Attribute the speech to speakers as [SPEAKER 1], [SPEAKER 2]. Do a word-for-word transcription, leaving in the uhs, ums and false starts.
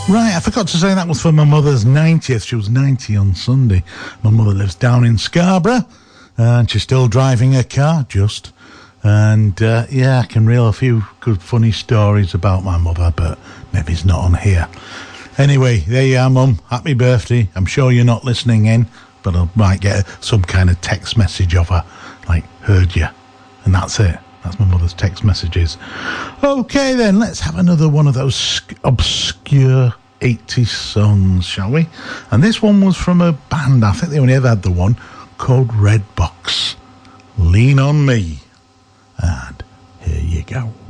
[SPEAKER 1] Right, I forgot to say that was for my mother's ninetieth. She was ninety on Sunday. My mother lives down in Scarborough, and she's still driving her car, just. And, uh, yeah, I can reel a few good, funny stories about my mother, but maybe it's not on here. Anyway, there you are, Mum. Happy birthday. I'm sure you're not listening in, but I might get some kind of text message of her, like, heard you. And that's it. That's my mother's text messages. Okay, then, let's have another one of those obscure eighties songs, shall we? And this one was from a band, I think they only ever had the one, called Redbox. Lean on Me. And here you go.